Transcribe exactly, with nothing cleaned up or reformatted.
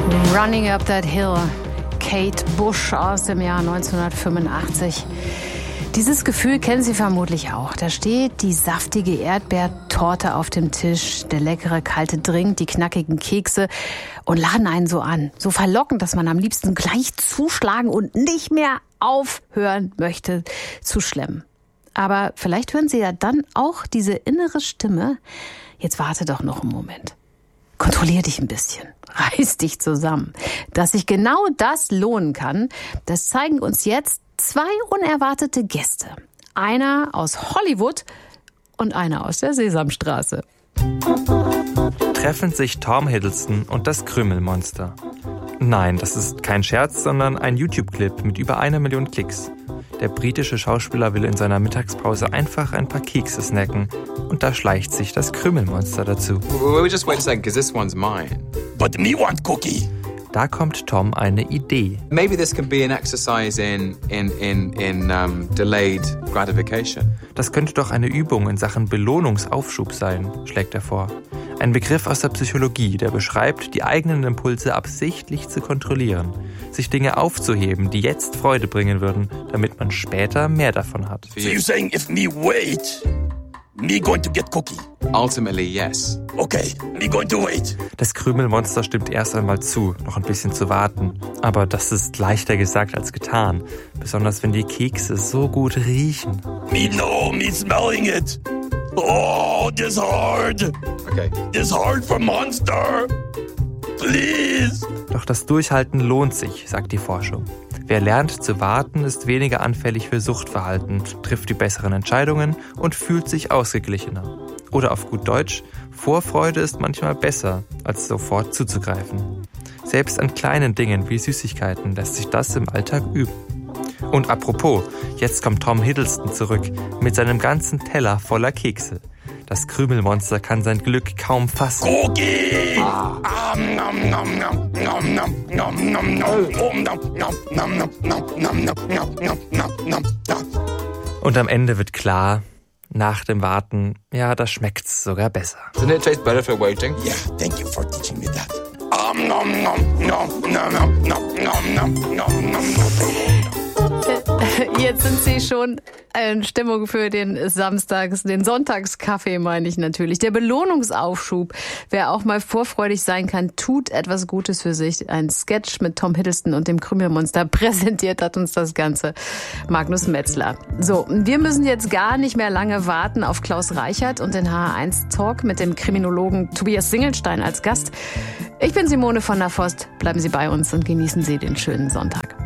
Running Up That Hill, Kate Bush aus dem Jahr neunzehnhundertfünfundachtzig. Dieses Gefühl kennen Sie vermutlich auch. Da steht die saftige Erdbeertorte auf dem Tisch, der leckere kalte Drink, die knackigen Kekse und laden einen so an. So verlockend, dass man am liebsten gleich zuschlagen und nicht mehr aufhören möchte zu schlemmen. Aber vielleicht hören Sie ja dann auch diese innere Stimme. Jetzt warte doch noch einen Moment. Kontrollier dich ein bisschen. Reiß dich zusammen. Dass sich genau das lohnen kann, das zeigen uns jetzt zwei unerwartete Gäste. Einer aus Hollywood und einer aus der Sesamstraße. Treffen sich Tom Hiddleston und das Krümelmonster. Nein, das ist kein Scherz, sondern ein YouTube-Clip mit über einer Million Klicks. Der britische Schauspieler will in seiner Mittagspause einfach ein paar Kekse snacken und da schleicht sich das Krümelmonster dazu. We'll just wait a second, because this one's mine. But me want cookie. Da kommt Tom eine Idee. Maybe this can be an exercise in in in in um, delayed gratification. Das könnte doch eine Übung in Sachen Belohnungsaufschub sein, schlägt er vor. Ein Begriff aus der Psychologie, der beschreibt, die eigenen Impulse absichtlich zu kontrollieren, sich Dinge aufzuheben, die jetzt Freude bringen würden, damit man später mehr davon hat. So you're saying if me wait, me going to get cookie? Ultimately, yes. Okay, me going to wait. Das Krümelmonster stimmt erst einmal zu, noch ein bisschen zu warten. Aber das ist leichter gesagt als getan. Besonders wenn die Kekse so gut riechen. Me know, me smelling it. Oh, this hard. Okay. This hard for monster. Please. Doch das Durchhalten lohnt sich, sagt die Forschung. Wer lernt zu warten, ist weniger anfällig für Suchtverhalten, trifft die besseren Entscheidungen und fühlt sich ausgeglichener. Oder auf gut Deutsch, Vorfreude ist manchmal besser, als sofort zuzugreifen. Selbst an kleinen Dingen wie Süßigkeiten lässt sich das im Alltag üben. Und apropos, jetzt kommt Tom Hiddleston zurück mit seinem ganzen Teller voller Kekse. Das Krümelmonster kann sein Glück kaum fassen. Cookie! Und am Ende wird klar, nach dem Warten, ja, da schmeckt's sogar besser. Doesn't it taste better for waiting? Yeah, thank you for teaching me that. Um, nom, nom, nom, nom, nom, nom, nom, nom, nom, nom. Jetzt sind Sie schon in Stimmung für den Samstags, den Sonntagskaffee, meine ich natürlich. Der Belohnungsaufschub. Wer auch mal vorfreudig sein kann, tut etwas Gutes für sich. Ein Sketch mit Tom Hiddleston und dem Krümelmonster präsentiert hat uns das Ganze Magnus Metzler. So, wir müssen jetzt gar nicht mehr lange warten auf Klaus Reichert und den H R eins Talk mit dem Kriminologen Tobias Singelstein als Gast. Ich bin Simone von der Vost. Bleiben Sie bei uns und genießen Sie den schönen Sonntag.